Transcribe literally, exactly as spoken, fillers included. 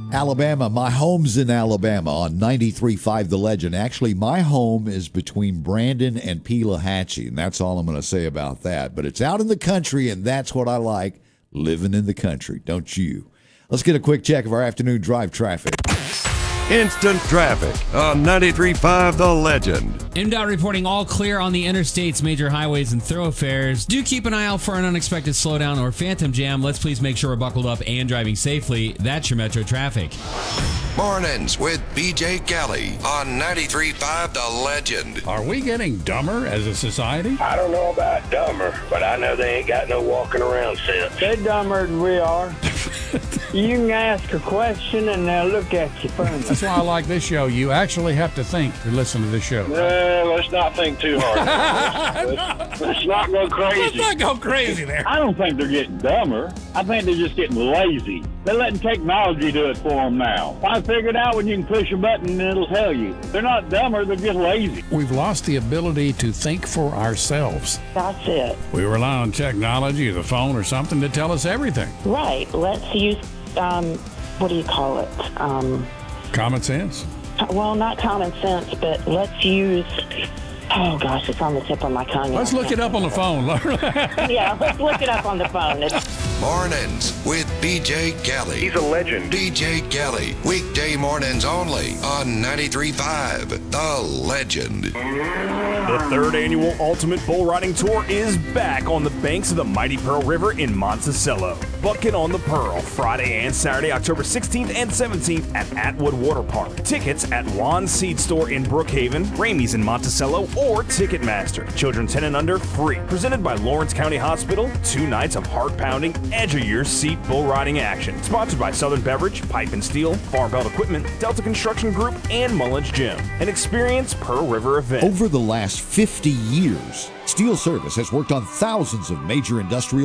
Alabama, my home's in Alabama on ninety-three point five The Legend. Actually, my home is between Brandon and Pelahatchie, and that's all I'm going to say about that. But it's out in the country, and that's what I like, living in the country, don't you? Let's get a quick check of our afternoon drive traffic. Instant traffic on ninety-three point five The Legend. M DOT reporting all clear on the interstates, major highways, and thoroughfares. Do keep an eye out for an unexpected slowdown or phantom jam. Let's please make sure we're buckled up and driving safely. That's your Metro traffic. Mornings with B J Kelly on ninety-three point five The Legend. Are we getting dumber as a society? I don't know about dumber, but I know they ain't got no walking around sense. They're dumber than we are. You can ask a question and they'll look at you funny. That's why I like this show. You actually have to think to listen to this show. Uh, let's not think too hard. let's, let's, let's not go crazy. Let's not go crazy there. I don't think they're getting dumber. I think they're just getting lazy. They're letting technology do it for them now. I figured out when you can push a button and it'll tell you. They're not dumber, they're just lazy. We've lost the ability to think for ourselves. That's it. We rely on technology, the phone, or something to tell us everything. Right. Let's use, um, what do you call it? Um, Common sense. well, not common sense, but let's use, oh gosh, it's on the tip of my tongue. Let's look it up on the phone. Yeah, let's look it up on the phone. It's- Mornings with B J Kelly. He's a legend. B J Kelly. Weekday mornings only on ninety-three point five The Legend. The third annual Ultimate Bull Riding Tour is back on the banks of the mighty Pearl River in Monticello. Bucket on the Pearl, Friday and Saturday, October sixteenth and seventeenth at Atwood Water Park. Tickets at Juan's Seed Store in Brookhaven, Ramey's in Monticello, or Ticketmaster. Children ten and under free. Presented by Lawrence County Hospital. Two nights of heart-pounding, edge-of-your-seat bull riding action. Sponsored by Southern Beverage, Pipe and Steel, Farm Belt Equipment, Delta Construction Group, and Mullins Gym. An experience Pearl River event. Over the last fifty years, Steel Service has worked on thousands of major industrial